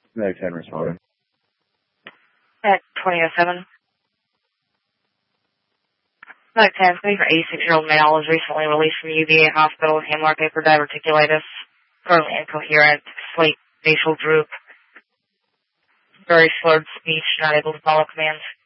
Medic 10 responding. At 2007. Medic 10, for 86-year-old male was recently released from UVA hospital with Hamlar paper diverticulitis, currently incoherent, sleep, facial droop, very slurred speech, not able to follow commands.